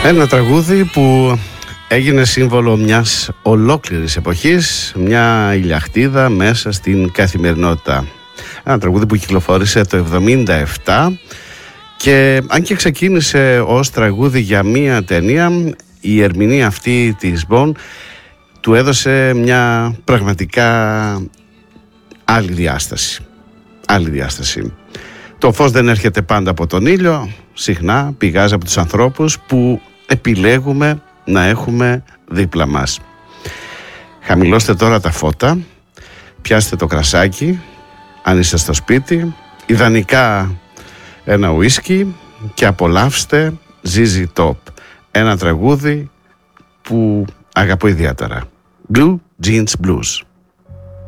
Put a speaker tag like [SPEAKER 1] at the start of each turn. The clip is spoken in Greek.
[SPEAKER 1] Ένα τραγούδι που έγινε σύμβολο μιας ολόκληρης εποχής, μια ηλιαχτίδα μέσα στην καθημερινότητα. Ένα τραγούδι που κυκλοφόρησε το 1977 και αν και ξεκίνησε ως τραγούδι για μια ταινία, η ερμηνεία αυτή της Bon του έδωσε μια πραγματικά άλλη διάσταση. Το φως δεν έρχεται πάντα από τον ήλιο, συχνά πηγάζει από τους ανθρώπους που επιλέγουμε να έχουμε δίπλα μας. Χαμηλώστε τώρα τα φώτα, πιάστε το κρασάκι, αν είστε στο σπίτι, ιδανικά ένα ουίσκι και απολαύστε ZZ Top, ένα τραγούδι που αγαπώ ιδιαίτερα. Blue Jeans Blues.